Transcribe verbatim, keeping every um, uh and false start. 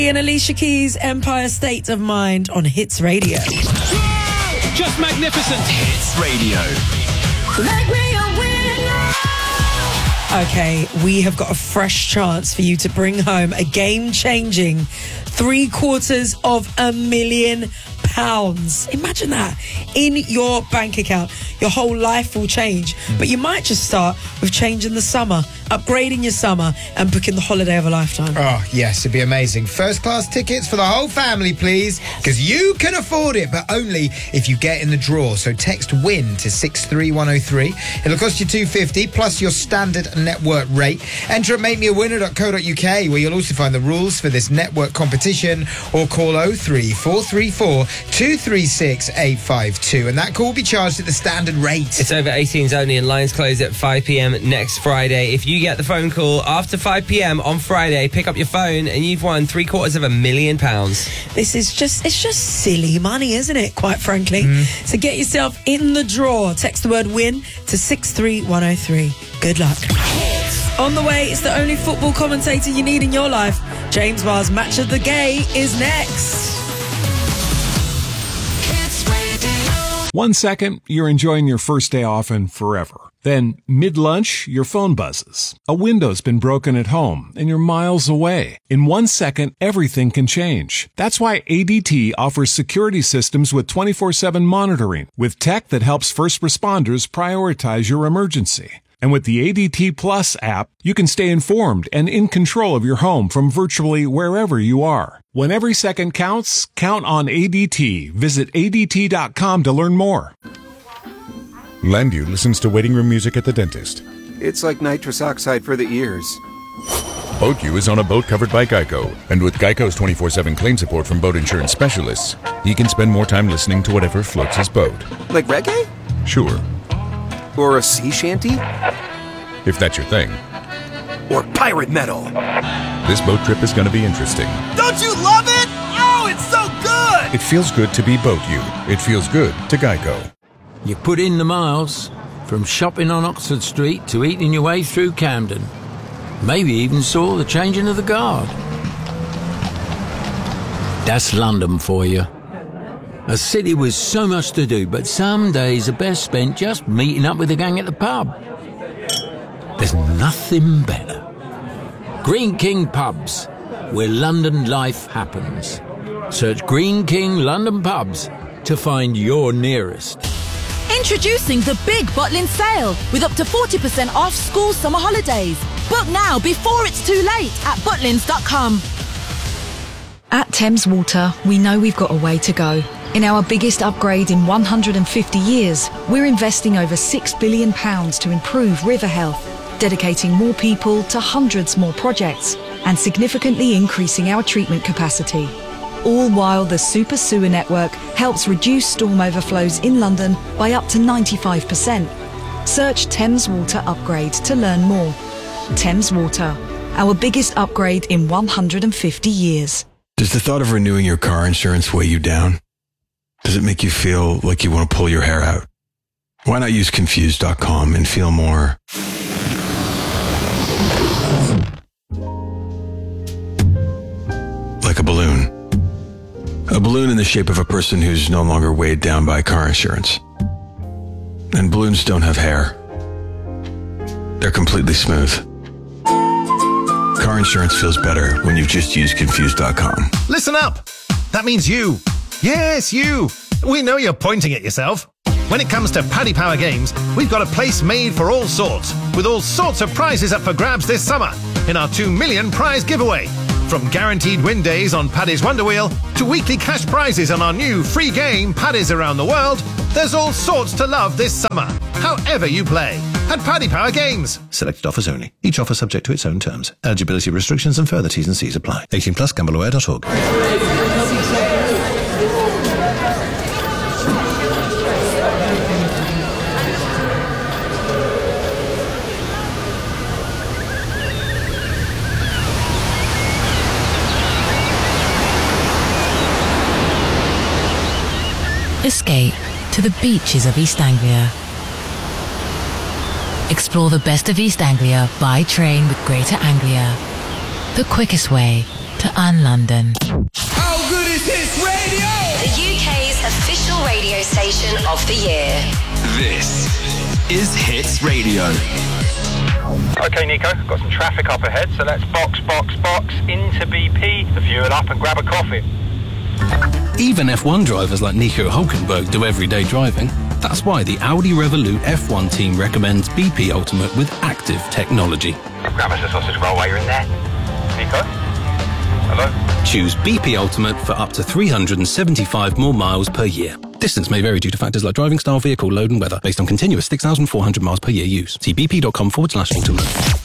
And Alicia Keys' Empire State of Mind on Hits Radio. Just magnificent. Hits Radio. Make me a winner. Okay, we have got a fresh chance for you to bring home a game-changing three quarters of a million pounds. Imagine that in your bank account. Your whole life will change. Mm. But you might just start with changing the summer, upgrading your summer, and booking the holiday of a lifetime. Oh, yes, it'd be amazing. First class tickets for the whole family, please. Because you can afford it, but only if you get in the draw. So text WIN to six three one oh three. It'll cost you two pounds fifty plus your standard network rate. Enter at make me a winner dot co dot uk, where you'll also find the rules for this network competition, or call oh three four three four two three six eight five two. And that call will be charged at the standard rate. It's over eighteens only, and lines close at five p.m. next Friday. If you get the phone call after five p.m. on Friday, pick up your phone and you've won three quarters of a million pounds. This is just, it's just silly money, isn't it, quite frankly? Mm. So get yourself in the draw. Text the word WIN to six three one oh three. Good luck. On the way, it's the only football commentator you need in your life. James Barr's Match of the Gay is next. One second, you're enjoying your first day off and forever. Then, mid-lunch, your phone buzzes. A window's been broken at home, and you're miles away. In one second, everything can change. That's why A D T offers security systems with twenty-four seven monitoring, with tech that helps first responders prioritize your emergency. And with the A D T Plus app, you can stay informed and in control of your home from virtually wherever you are. When every second counts, count on A D T. Visit A D T dot com to learn more. Landu listens to waiting room music at the dentist. It's like nitrous oxide for the ears. BoatU is on a boat covered by Geico. And with Geico's twenty-four seven claim support from boat insurance specialists, he can spend more time listening to whatever floats his boat. Like reggae? Sure. Or a sea shanty? If that's your thing. Or pirate metal. This boat trip is going to be interesting. Don't you love it? Oh, it's so good! It feels good to be BoatU. It feels good to Geico. You put in the miles, from shopping on Oxford Street to eating your way through Camden. Maybe even saw the changing of the guard. That's London for you. A city with so much to do, but some days are best spent just meeting up with the gang at the pub. There's nothing better. Green King Pubs, where London life happens. Search Green King London Pubs to find your nearest. Introducing the Big Butlin Sale with up to forty percent off school summer holidays. Book now before it's too late at butlins dot com. At Thames Water, we know we've got a way to go. In our biggest upgrade in one hundred fifty years, we're investing over six billion pounds to improve river health, dedicating more people to hundreds more projects, and significantly increasing our treatment capacity. All while the Super Sewer Network helps reduce storm overflows in London by up to ninety-five percent. Search Thames Water Upgrade to learn more. Thames Water, our biggest upgrade in one hundred fifty years. Does the thought of renewing your car insurance weigh you down? Does it make you feel like you want to pull your hair out? Why not use Confused dot com and feel more like a balloon? A balloon in the shape of a person who's no longer weighed down by car insurance. And balloons don't have hair. They're completely smooth. Car insurance feels better when you've just used Confused dot com. Listen up! That means you. Yes, you. We know you're pointing at yourself. When it comes to Paddy Power Games, we've got a place made for all sorts, with all sorts of prizes up for grabs this summer in our two million prize giveaway. From guaranteed win days on Paddy's Wonder Wheel to weekly cash prizes on our new free game Paddy's Around the World, there's all sorts to love this summer, however you play. At Paddy Power Games. Selected offers only. Each offer subject to its own terms. Eligibility restrictions and further T's and C's apply. eighteen plus, gamble aware dot org. Escape to the beaches of East Anglia. Explore the best of East Anglia by train with Greater Anglia. The quickest way to un-London. How good is Hits Radio? The U K's official radio station of the year. This is Hits Radio. Okay, Nico, got some traffic up ahead, so let's box, box, box into B P, fuel up and grab a coffee. Even F one drivers like Nico Hulkenberg do everyday driving. That's why the Audi Revolut F one team recommends B P Ultimate with active technology. Grab us a sausage roll while you're in there. Nico? Hello? Choose B P Ultimate for up to three hundred seventy-five more miles per year. Distance may vary due to factors like driving style, vehicle load and weather, based on continuous six thousand four hundred miles per year use. See bp.com forward slash ultimate.